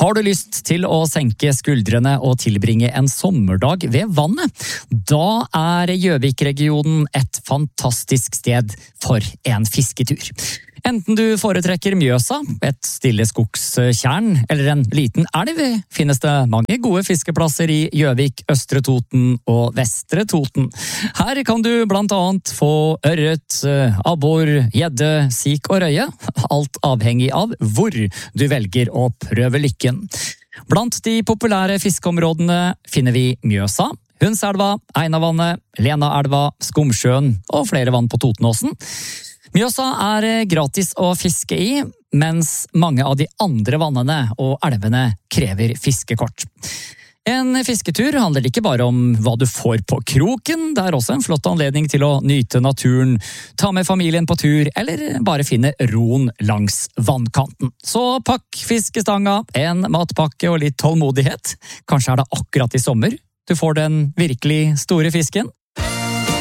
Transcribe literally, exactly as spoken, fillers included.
Har du lyst til å senke skuldrene og tilbringe en sommerdag ved vannet? Da er Gjøvik-regionen et fantastisk sted for en fisketur. Enten du foretrekker Mjøsa, et stille skogstjern, eller en liten elv, finnes det mange gode fiskeplasser i Gjøvik, Østre Toten og Vestre Toten. Her kan du blant annet få ørret, abbor, gjedde, sik og røye, alt avhengig av hvor du velger å prøve lykken. Blant de populære fiskeområdene finner vi Mjøsa, Hundselva, Einavannet, Lenaelva, Skomsjøen og flere vann på Totenåsen. Mjøsa er gratis å fiske i, mens mange av de andre vannene og elvene krever fiskekort. En fisketur handler ikke bare om hva du får på kroken, det er også en flott anledning til å nyte naturen, ta med familien på tur, eller bare finne roen langs vannkanten. Så pakk fiskestanga, en matpakke og litt tålmodighet. Kanskje er det akkurat i sommer du får den virkelig store fisken?